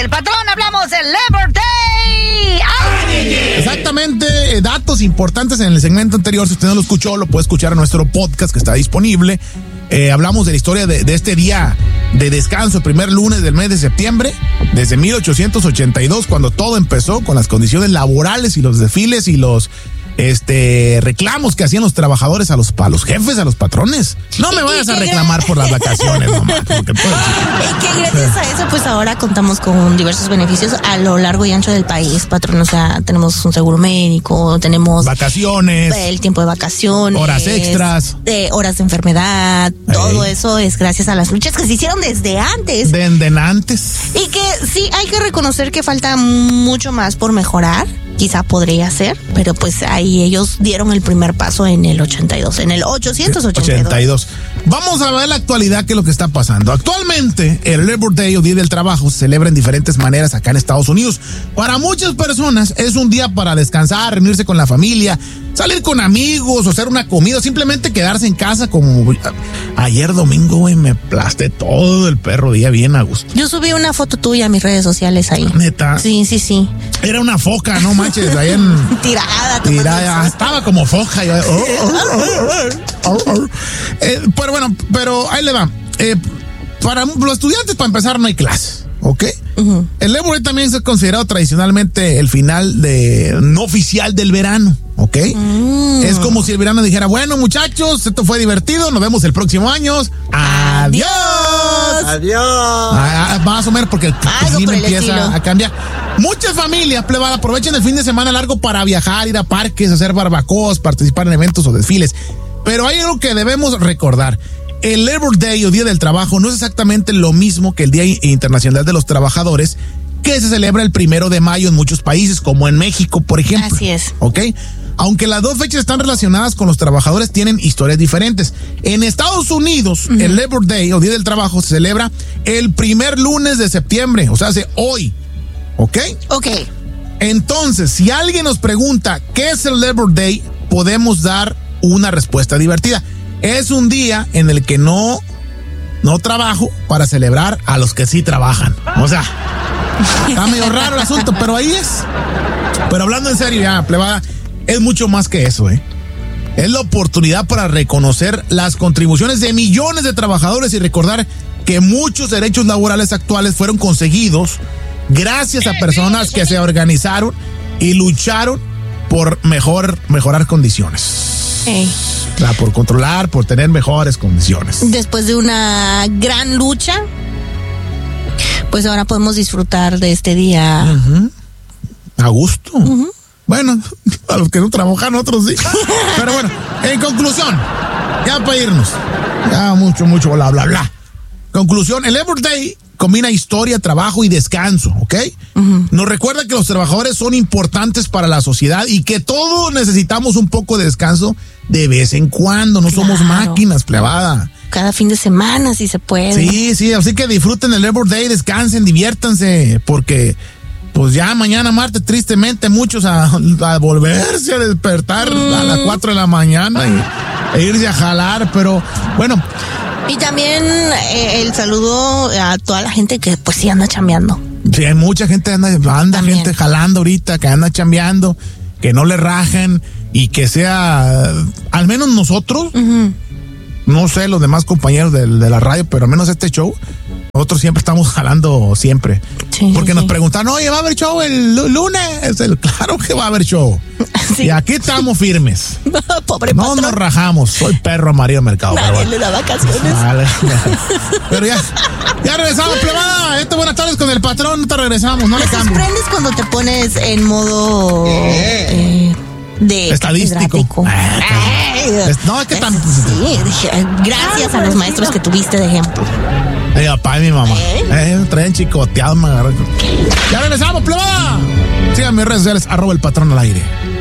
del patrón, hablamos del Labor Day. ¡Ay! Exactamente, datos importantes en el segmento anterior. Si usted no lo escuchó, lo puede escuchar en nuestro podcast que está disponible. Hablamos de la historia de este día de descanso, el primer lunes del mes de septiembre, desde 1882, cuando todo empezó con las condiciones laborales y los desfiles y los reclamos que hacían los trabajadores a los jefes, a los patrones. No me vayas a reclamar por las vacaciones, mamá. Y que gracias a eso, pues ahora contamos con diversos beneficios a lo largo y ancho del país, patrón. O sea, tenemos un seguro médico, tenemos vacaciones, el tiempo de vacaciones, horas extras, horas de enfermedad. Todo eso es gracias a las luchas que se hicieron desde antes. Y que sí, hay que reconocer que falta mucho más por mejorar. Quizá podría ser, pero pues ahí ellos dieron el primer paso en el 82, en el 882. Vamos a ver la actualidad, qué es lo que está pasando. Actualmente, el Labor Day o Día del Trabajo se celebra en diferentes maneras acá en Estados Unidos. Para muchas personas es un día para descansar, reunirse con la familia, salir con amigos o hacer una comida, o simplemente quedarse en casa como ayer domingo, güey, me aplasté todo el perro día bien a gusto. Yo subí una foto tuya a mis redes sociales ahí. ¿Neta? Sí. Era una foca, no manches, ahí en... Tirada, estaba como foca. Pero ahí le va. Para los estudiantes, para empezar, no hay clases, ¿ok? Uh-huh. El Labor Day también se ha considerado tradicionalmente el final no oficial del verano, ¿ok? Es como si el verano dijera, bueno, muchachos, esto fue divertido, nos vemos el próximo año. ¡Adiós! Más o menos, porque el clima empieza a cambiar. Muchas familias, plebada, aprovechan el fin de semana largo para viajar, ir a parques, hacer barbacoas, participar en eventos o desfiles. Pero hay algo que debemos recordar. El Labor Day o Día del Trabajo no es exactamente lo mismo que el Día Internacional de los Trabajadores, que se celebra el 1 de mayo en muchos países, como en México, por ejemplo. Así es. ¿Ok? Aunque las dos fechas están relacionadas con los trabajadores, tienen historias diferentes. En Estados Unidos, el Labor Day o Día del Trabajo se celebra el primer lunes de septiembre, o sea, hace hoy. ¿Ok? Ok. Entonces, si alguien nos pregunta qué es el Labor Day, podemos dar una respuesta divertida. Es un día en el que no trabajo para celebrar a los que sí trabajan. O sea, está medio raro el asunto, pero ahí es. Pero hablando en serio, ya, plebada, es mucho más que eso, ¿eh? Es la oportunidad para reconocer las contribuciones de millones de trabajadores y recordar que muchos derechos laborales actuales fueron conseguidos gracias a personas que se organizaron y lucharon por mejorar condiciones. Por controlar, por tener mejores condiciones. Después de una gran lucha, pues ahora podemos disfrutar de este día. A gusto. Bueno, a los que no trabajan, otros sí. Pero bueno, en conclusión, ya para irnos, ya mucho, bla, bla, bla. Conclusión, el Labor Day combina historia, trabajo y descanso, ¿ok? Nos recuerda que los trabajadores son importantes para la sociedad y que todos necesitamos un poco de descanso de vez en cuando. No somos máquinas, plebada. Cada fin de semana, si se puede. Sí, así que disfruten el Labor Day, descansen, diviértanse, porque pues ya mañana martes, tristemente, muchos a volverse a despertar a las 4 de la mañana e irse a jalar, pero bueno. Y también el saludo a toda la gente que pues sí anda chambeando. Sí, hay mucha gente anda gente jalando ahorita, que anda chambeando, que no le rajen y que sea, al menos nosotros, no sé los demás compañeros de la radio, pero al menos este show, nosotros siempre estamos jalando siempre. Sí, porque nos preguntan, oye, ¿va a haber show el lunes? Claro que va a haber show. Sí. Y aquí estamos firmes. Pobre no patrón. Nos rajamos. Soy perro amarillo mercado. Nadie le da vacaciones. Vale. Pero ya regresamos, plebada. Buenas tardes con el patrón. No te regresamos, no le cambies. Me sorprendes cuando te pones en modo de estadístico. No, es que tan. Sí, gracias a los maestros que tuviste de ejemplo. Mi papá y mi mamá. Traen chicoteados, me agarré. Ya regresamos, plebada. Síganme en mis redes sociales, @elpatrón al aire.